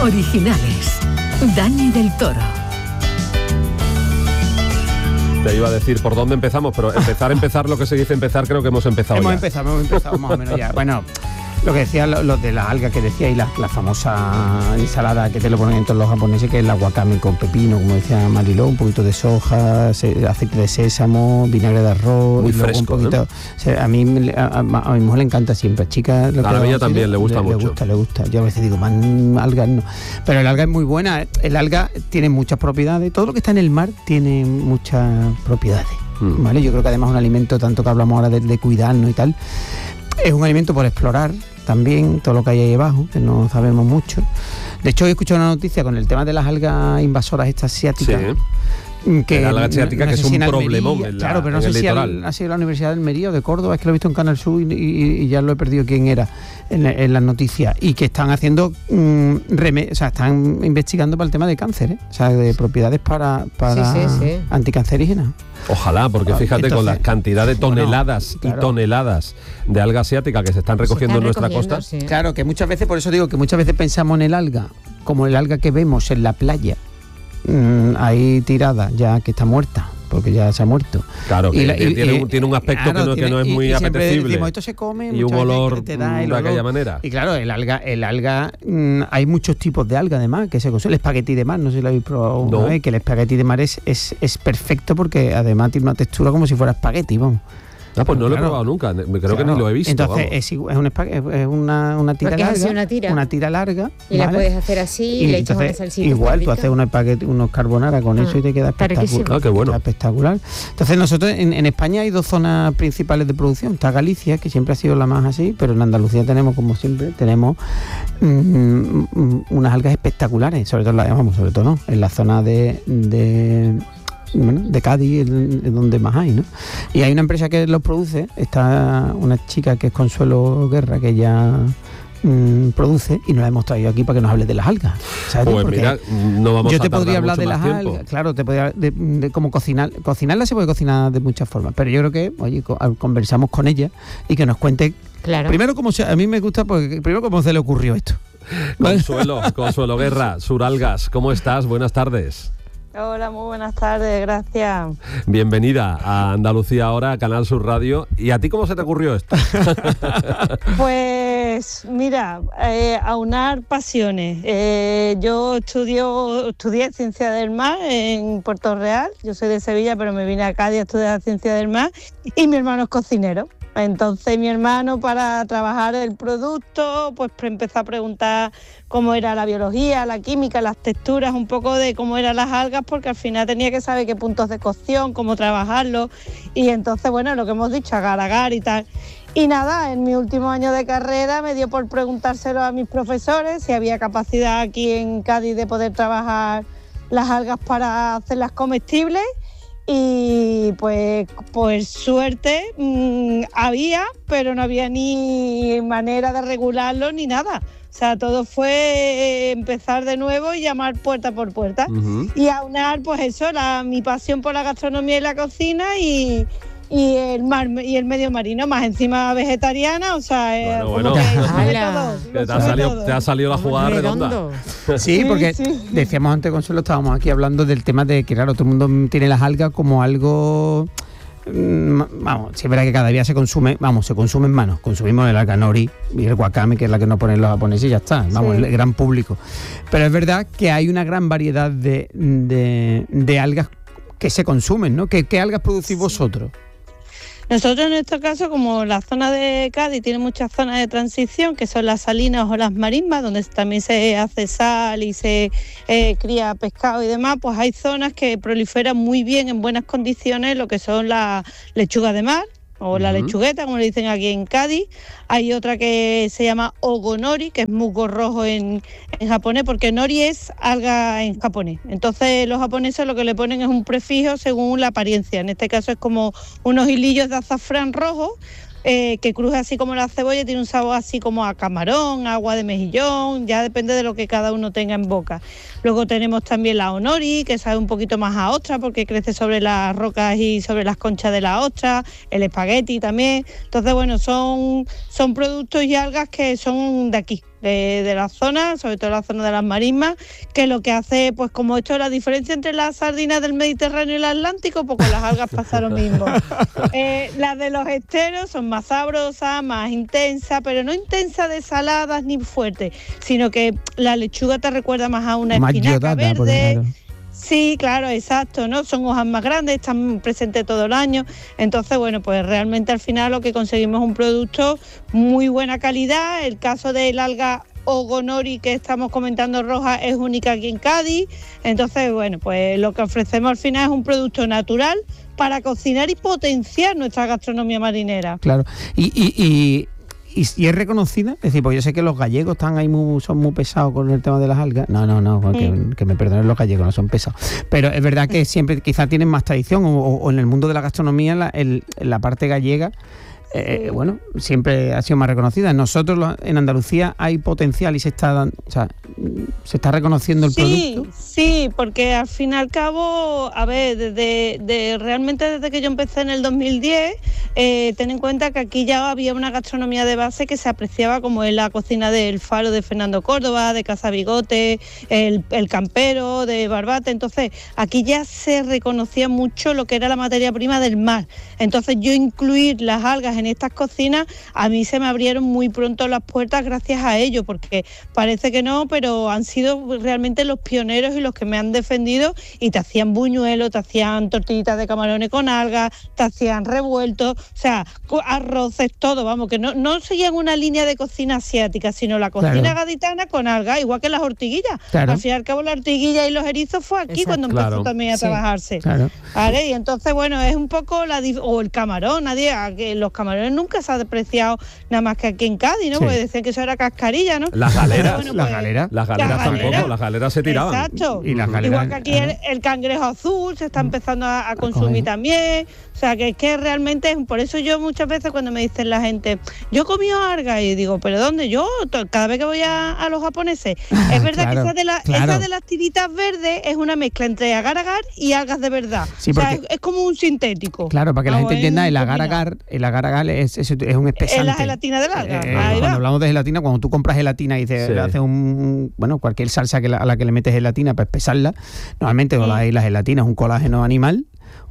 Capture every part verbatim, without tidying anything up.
Originales. Dani del Toro. Te iba a decir por dónde empezamos, pero empezar, empezar, lo que se dice empezar, creo que hemos empezado Hemos ya. empezado, hemos empezado más o menos ya. Bueno, lo que decía, lo, lo de las algas que decía, y la, la famosa ensalada que te lo ponen en todos los japoneses, que es la wakame con pepino, como decía Mariló, un poquito de soja, se, aceite de sésamo, vinagre de arroz. Muy y luego fresco, un poquito, ¿eh? O sea, a mí, a, a, a mi mujer le encanta siempre, chica. Lo a la mía también le gusta le, mucho. Le gusta, le gusta. Yo a veces digo, man, algas no. Pero el alga es muy buena. El alga tiene muchas propiedades. Todo lo que está en el mar tiene muchas propiedades. Mm. ¿Vale? Yo creo que además un alimento, tanto que hablamos ahora de, de cuidarnos y tal, es un alimento por explorar también, todo lo que hay ahí abajo, que no sabemos mucho. De hecho, he escuchado una noticia con el tema de las algas invasoras estas asiáticas. Sí. Que la alga asiática, no, no que es un problemón en, claro, la, pero no en sé el si litoral. Al, ha sido la Universidad del Almería o de Córdoba, es que lo he visto en Canal Sur y, y, y ya lo he perdido quién era en, en las noticias, y que están haciendo mmm, reme, o sea, están investigando para el tema de cáncer, ¿eh? O sea, de propiedades para, para sí, sí, sí. anticancerígenas. Ojalá, porque fíjate, entonces, con la cantidad de toneladas bueno, claro. y toneladas de alga asiática que se están recogiendo se están en nuestra costa. Sí. Claro, que muchas veces, por eso digo que muchas veces pensamos en el alga como el alga que vemos en la playa, mmm, ahí tirada, ya que está muerta, porque ya se ha muerto. Claro, que, y la, que y, tiene, y, un, tiene un aspecto claro, que, no, tiene, que no es muy y, y apetecible. Decimos, esto se come, y un olor te da el de aquella olor. manera. Y claro, el alga, el alga mmm, hay muchos tipos de alga además que se consume. El espagueti de mar, no sé si lo habéis probado no. una vez, que el espagueti de mar es, es, es perfecto porque además tiene una textura como si fuera espagueti, vamos. Ah, pues no claro. lo he probado nunca, creo claro. que ni lo he visto. Entonces es, es, una, es una, una tira porque larga, es así una tira. una tira larga. Y ¿vale? la puedes hacer así y, y le echas una salsita. Igual, tú haces unos espaguetis, unos carbonara con ah, eso y te queda espectacular. Ah, qué bueno. Espectacular. Entonces nosotros en, en España hay dos zonas principales de producción. Está Galicia, que siempre ha sido la más así, pero en Andalucía tenemos, como siempre, tenemos mmm, unas algas espectaculares, sobre todo, la, vamos, sobre todo no, en la zona de... de Bueno, de Cádiz es donde más hay, ¿no? Y hay una empresa que los produce, está una chica que es Consuelo Guerra, que ya mmm, produce, y nos la hemos traído aquí para que nos hable de las algas, ¿sabes? Pues porque mira, no vamos yo a te podría hablar de las tiempo. algas, claro, te podría de, de cómo cocinar, cocinarla se puede cocinar de muchas formas, pero yo creo que, oye, conversamos con ella y que nos cuente, claro. Primero cómo se, a mí me gusta, porque primero cómo se le ocurrió esto. Consuelo, Consuelo Guerra, Suralgas, ¿cómo estás? Buenas tardes. Hola, muy buenas tardes, gracias. Bienvenida a Andalucía Ahora, a Canal Sur Radio. ¿Y a ti cómo se te ocurrió esto? Pues mira, eh, aunar pasiones. Eh, yo estudio, estudié Ciencia del Mar en Puerto Real. Yo soy de Sevilla, pero me vine a Cádiz a estudiar Ciencia del Mar. Y mi hermano es cocinero. Entonces mi hermano, para trabajar el producto, pues empezó a preguntar cómo era la biología, la química, las texturas, un poco de cómo eran las algas, porque al final tenía que saber qué puntos de cocción, cómo trabajarlo. Y entonces, bueno, lo que hemos dicho, agar, agar y tal. Y nada, en mi último año de carrera me dio por preguntárselo a mis profesores si había capacidad aquí en Cádiz de poder trabajar las algas para hacerlas comestibles. Y pues por suerte mmm, había, pero no había ni manera de regularlo ni nada. O sea, todo fue empezar de nuevo y llamar puerta por puerta. Uh-huh. Y aunar, pues eso, la, mi pasión por la gastronomía y la cocina y, y el mar y el medio marino, más encima vegetariana, o sea, bueno, bueno. Que todo, te, ha salido, te ha salido la jugada redonda. Sí, porque sí, sí. decíamos antes, Consuelo, estábamos aquí hablando del tema de que, claro, todo el mundo tiene las algas como algo... Vamos, sí es verdad que cada día se consume, vamos, se consume en manos. Consumimos el alga nori y el wakame, que es la que nos ponen los japoneses y ya está, vamos, sí. El gran público. Pero es verdad que hay una gran variedad de, de, de algas que se consumen, ¿no? ¿Qué, qué algas producís vosotros? Nosotros en nuestro caso, como la zona de Cádiz tiene muchas zonas de transición, que son las salinas o las marismas, donde también se hace sal y se eh, cría pescado y demás, pues hay zonas que proliferan muy bien en buenas condiciones lo que son las lechugas de mar, o la uh-huh. lechugueta, como le dicen aquí en Cádiz. Hay otra que se llama ogonori, que es musgo rojo en, en japonés, porque nori es alga en japonés. Entonces los japoneses lo que le ponen es un prefijo según la apariencia. En este caso es como unos hilillos de azafrán rojo, eh, que cruja así como la cebolla, tiene un sabor así como a camarón, agua de mejillón, ya depende de lo que cada uno tenga en boca. Luego tenemos también la onori, que sabe un poquito más a ostra porque crece sobre las rocas y sobre las conchas de la ostra, el espagueti también. Entonces, bueno, son, son productos y algas que son de aquí, de, de la zona, sobre todo la zona de las marismas, que lo que hace, pues como esto, la diferencia entre las sardinas del Mediterráneo y el Atlántico, pues con las algas pasa lo mismo. Eh, las de los esteros son más sabrosas, más intensas, pero no intensas de saladas ni fuertes, sino que la lechuga te recuerda más a una más espinaca yodada, verde. claro. Sí, claro, exacto, ¿no? Son hojas más grandes, están presentes todo el año. Entonces, bueno, pues realmente al final lo que conseguimos es un producto muy buena calidad. El caso del alga Ogonori que estamos comentando roja es única aquí en Cádiz. Entonces, bueno, pues lo que ofrecemos al final es un producto natural para cocinar y potenciar nuestra gastronomía marinera. Claro, y... y, y... ¿Y, ¿Y es reconocida? Es decir, porque yo sé que los gallegos están ahí muy, son muy pesados con el tema de las algas. No, no, no, que, mm. que me perdonen los gallegos, no son pesados. Pero es verdad que siempre quizás tienen más tradición, o, o en el mundo de la gastronomía, la, el, la parte gallega, eh, bueno, siempre ha sido más reconocida. Nosotros en Andalucía hay potencial y se está dando, o sea, se está reconociendo el sí, producto. Sí, porque al fin y al cabo, a ver, desde de, realmente desde que yo empecé en el dos mil diez, eh, ten en cuenta que aquí ya había una gastronomía de base que se apreciaba, como es la cocina del Faro de Fernando Córdoba, de Casa Bigote, el, el Campero, de Barbate. Entonces, aquí ya se reconocía mucho lo que era la materia prima del mar. Entonces, yo incluir las algas en estas cocinas, a mí se me abrieron muy pronto las puertas gracias a ello, porque parece que no, pero han sido realmente los pioneros y los que me han defendido, y te hacían buñuelos, te hacían tortillitas de camarones con algas, te hacían revueltos, o sea, arroces, todo, vamos, que no, no seguían una línea de cocina asiática, sino la cocina claro. gaditana con algas, igual que las ortiguillas. Claro. Al fin y al cabo la ortiguilla y los erizos fue aquí Exacto. cuando empezó claro. también a sí. trabajarse. Claro. ¿Vale? Y entonces, bueno, es un poco la o el camarón, nadie, que los camarones nunca se ha despreciado nada más que aquí en Cádiz, ¿no? Sí. Porque decían que eso era cascarilla, ¿no? Las galeras, bueno, las pues, galeras, las galeras tampoco, galera. las galeras se tiraban. Exacto. Y las galeras, igual que aquí el, el cangrejo azul se está empezando a, a consumir a también. O sea, que es que realmente, por eso yo muchas veces cuando me dicen la gente, yo he comido algas, y digo, ¿pero dónde? Yo, cada vez que voy a, a los japoneses, es verdad claro, que esa de, la, claro. esa de las tiritas verdes es una mezcla entre agar-agar y algas de verdad. Sí, o sea, es, es como un sintético. Claro, para que la gente entienda, el agar-agar, el agar-agar es, es, es un espesante. Es la gelatina del alga. Eh, Ahí cuando va. hablamos de gelatina, cuando tú compras gelatina y te sí. haces un, bueno, cualquier salsa que la, a la que le metes gelatina para espesarla, normalmente mm. la, la gelatina es un colágeno animal.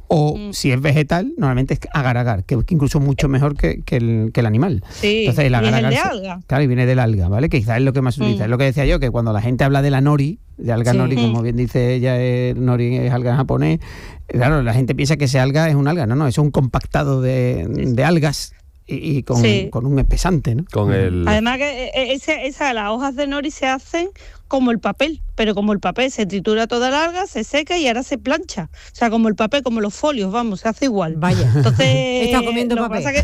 O mm. si es vegetal, normalmente es agar-agar, que, que incluso mucho mejor que, que, el, que el animal. Sí, entonces, el agar-agar, y es el de alga. Claro, y viene del alga, ¿vale? Que quizás es lo que más se utiliza. Mm. Es lo que decía yo, que cuando la gente habla de la nori, de alga sí. nori, como bien dice ella, es, nori es alga en japonés, claro, la gente piensa que ese alga es un alga. No, no, eso es un compactado de, de algas. Y, y con, sí. con un espesante, ¿no? Con el... Además que ese, esa, las hojas de nori se hacen como el papel, pero como el papel se tritura toda la alga, se seca y ahora se plancha. O sea, como el papel, como los folios, vamos, se hace igual. Vaya. Entonces, está comiendo papel. Que...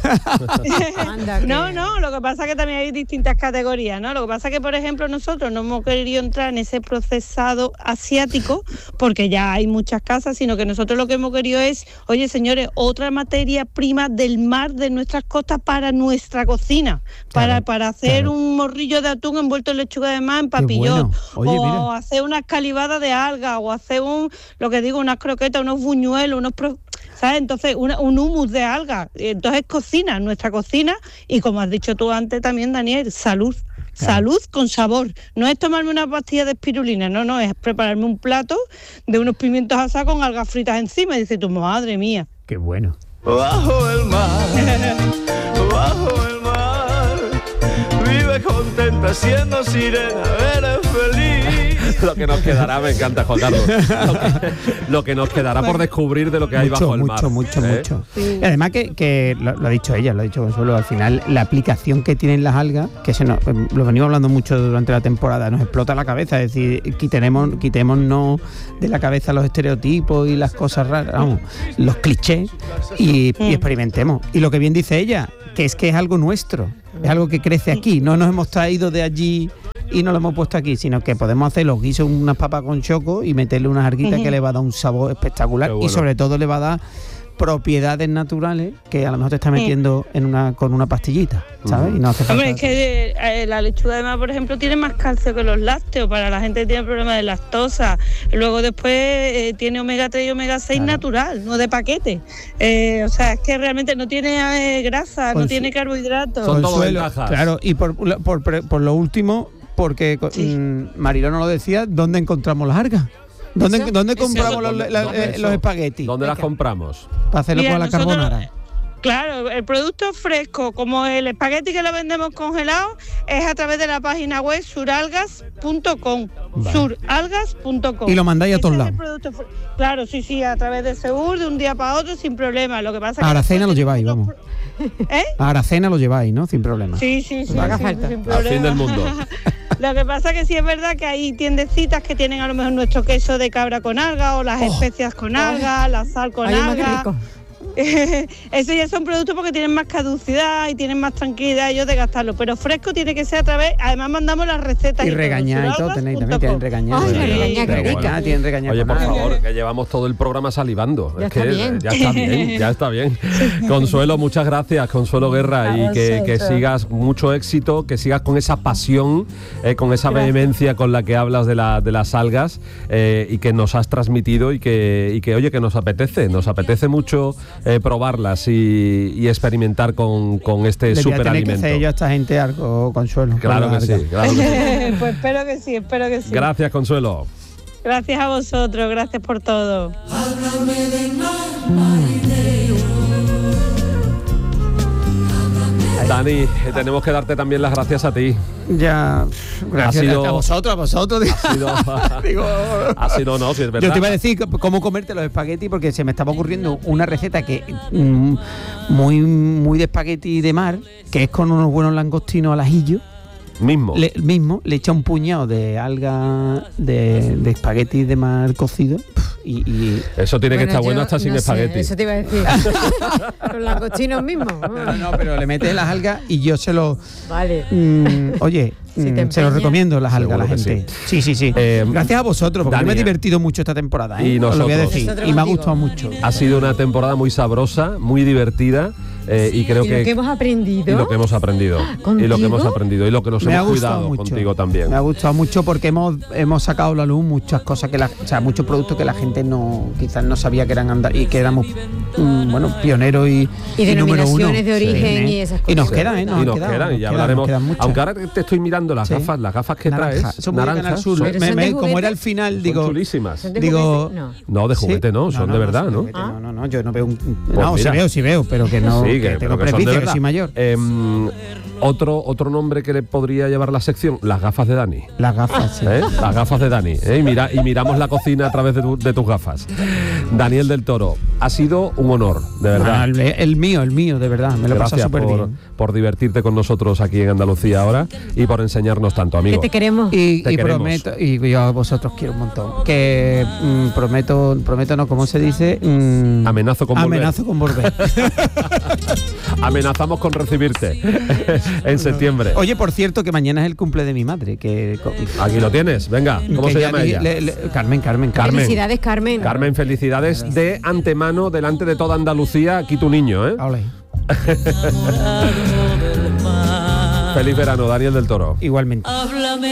Anda, que... No, no, lo que pasa es que también hay distintas categorías, ¿no? Lo que pasa es que, por ejemplo, nosotros no hemos querido entrar en ese procesado asiático, porque ya hay muchas casas, sino que nosotros lo que hemos querido es, oye, señores, otra materia prima del mar, de nuestras costas, para nuestra cocina, para, claro, para hacer claro. un morrillo de atún envuelto en lechuga de mar en papillón, bueno. Oye, o mira. hacer una escalivada de algas, o hacer un, lo que digo, unas croquetas, unos buñuelos, unos pro, ¿sabes? Entonces, una, un hummus de algas. Entonces, cocina, nuestra cocina, y como has dicho tú antes también, Daniel, salud. Claro. Salud con sabor. No es tomarme una pastilla de espirulina, no, no, es prepararme un plato de unos pimientos asados con algas fritas encima, y dices tú, madre mía. Qué bueno. Bajo el mar, bajo el mar, vive contenta siendo sirena, eres feliz. Lo que nos quedará, me encanta, Juan Carlos, lo que, lo que nos quedará por descubrir de lo que hay mucho, bajo el mucho, mar. Mucho, mucho, ¿eh? mucho. Sí. Y además que, que lo, lo ha dicho ella, lo ha dicho Consuelo, al final la aplicación que tienen las algas, que se nos, lo venimos hablando mucho durante la temporada, nos explota la cabeza, es decir, quitemos, quitémonos de la cabeza los estereotipos y las cosas raras, vamos, los clichés, y, y experimentemos. Y lo que bien dice ella, que es que es algo nuestro, es algo que crece aquí, no nos hemos traído de allí y no lo hemos puesto aquí, sino que podemos hacer los guisos, unas papas con choco y meterle unas arguitas uh-huh. que le va a dar un sabor espectacular bueno. y sobre todo le va a dar propiedades naturales que a lo mejor te está metiendo en una con una pastillita, ¿sabes? Uh-huh. Y no hace falta. Hombre, es que eh, la lechuga además, por ejemplo, tiene más calcio que los lácteos para la gente que tiene problemas de lactosa. Luego después eh, tiene omega tres y omega seis claro. natural, no de paquete. Eh, o sea, es que realmente no tiene eh, grasa, Con no tiene carbohidratos. Son todo ventajas. Claro, y por, por, por, por lo último, porque sí. mmm, Mariló nos lo decía, ¿dónde encontramos las algas? ¿Dónde, eso, ¿dónde compramos eso, los, ¿dónde, la, dónde eh, los espaguetis? ¿Dónde las compramos? Para hacerlo Mira, con la nosotros, carbonara. Claro, el producto fresco, como el espagueti que lo vendemos congelado, es a través de la página web suralgas punto com. Vale. suralgas punto com. Y lo mandáis a todos lados. Claro, sí, sí, a través de Segur, de un día para otro, sin problema. Lo que pasa es a que Aracena lo lleváis, vamos. ¿Eh? A Aracena lo lleváis, ¿no? Sin problema. Sí, sí, sí. Haga sí, falta. Sin problema. Al fin del mundo. Lo que pasa que sí es verdad que hay tiendecitas que tienen a lo mejor nuestro queso de cabra con alga o las oh. especias con alga, la sal con Ay, alga. Eso ya son productos porque tienen más caducidad y tienen más tranquilidad ellos de gastarlo, pero fresco tiene que ser a través, además mandamos las recetas y, y regañar y todo, tenéis también tienen regañar. Ay, sí, regañar, qué rica. Bueno. Tienen regañar. Oye, por favor, que llevamos todo el programa salivando. Ya es está que bien. ya está bien, ya está bien. Consuelo, muchas gracias, Consuelo Guerra, y que, que sigas mucho éxito, que sigas con esa pasión, eh, con esa gracias. vehemencia con la que hablas de, la, de las algas eh, y que nos has transmitido y que, y que, oye, que nos apetece, nos apetece mucho eh, probarlas y, y experimentar con, con este superalimento. Tiene que hacer yo a esta gente algo, Consuelo. Claro que sí, claro que sí. Pues espero que sí, espero que sí. Gracias, Consuelo. Gracias a vosotros, gracias por todo. Dani, tenemos que darte también las gracias a ti. Ya, gracias sido, a vosotros, a vosotros. Ha sido, digo, ha sido no, si es verdad. Yo te iba a decir cómo comerte los espaguetis porque se me estaba ocurriendo una receta que mm, muy muy de espagueti de mar, que es con unos buenos langostinos al ajillo. Mismo. Le, mismo, le echa un puñado de alga de, de espagueti de mar cocido. Y, y eso tiene bueno, que estar bueno hasta no sin sé, espagueti. Eso te iba a decir. Con langostinos mismos. No, no, pero le metes las algas y yo se lo. Vale. Mmm, oye. Si mm, se lo recomiendo las algas a la gente. Sí, sí, sí. sí. Eh, Gracias a vosotros, porque Dani, me he divertido mucho esta temporada. ¿eh? Y nosotros, lo voy a decir. Y me ha gustado mucho. Ha sido una temporada muy sabrosa, muy divertida. Eh, sí, y creo y que lo que hemos aprendido y lo que hemos aprendido ¿Contigo? y lo que hemos aprendido y lo que nos me hemos cuidado mucho. contigo también. Me ha gustado mucho porque hemos hemos sacado a la luz muchas cosas que la, o sea, muchos productos que la gente no quizás no sabía que eran andar y que éramos mm, bueno, pioneros y y denominaciones uno. de origen sí. y esas cosas. Y nos quedan, ¿eh? Nos y nos quedan, quedan nos y ya quedan, hablaremos. Quedan aunque ahora te estoy mirando las sí. gafas, las gafas que Naranja. traes, son naranjas, Sur. son, Me, me, como era el final, son digo, chulísimas. ¿Son de digo, no. no, de juguete ¿Sí? no, son no, no, de verdad, ¿no? ¿no? No, no, no, yo no veo un pues no, mira. sí veo, sí veo, pero que no sí, que, que tengo que prejuicio, que soy mayor. Eh, otro otro nombre que le podría llevar la sección, las gafas de Dani. Las gafas, sí. ¿Eh? Las gafas de Dani. ¿eh? Y, mira, y miramos la cocina a través de, tu, de tus gafas. Daniel del Toro, ha sido un honor, de verdad. Ah, el, el mío, el mío, de verdad. Me lo he pasado súper bien. Por divertirte con nosotros aquí en Andalucía ahora y por enseñarnos tanto, amigo. Que te queremos. Y, te y queremos. prometo, y yo a vosotros quiero un montón. Que mm, prometo, prometo no, ¿cómo se dice? Mm, amenazo con volver. Amenazo con volver. Amenazamos con recibirte en septiembre. Oye, por cierto, que mañana es el cumple de mi madre. Que aquí lo tienes, venga. ¿Cómo se llama ella? Le, le, Carmen, Carmen, Carmen. Felicidades, Carmen. Carmen, felicidades de antemano delante de toda Andalucía. Aquí tu niño, ¿eh? Olé. Feliz verano, Daniel del Toro. Igualmente.